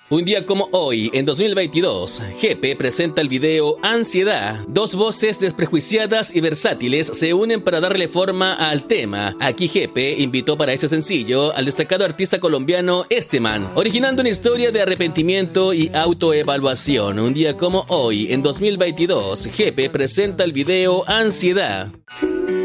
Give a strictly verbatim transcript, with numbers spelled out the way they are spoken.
Un día como hoy, en dos mil veintidós, Jepe presenta el video Ansiedad. Dos voces desprejuiciadas y versátiles se unen para darle forma al tema. Aquí Jepe invitó para ese sencillo al destacado artista colombiano Esteman, originando una historia de arrepentimiento y autoevaluación. Un día como hoy, en dos mil veintidós, Jepe presenta el video Ansiedad.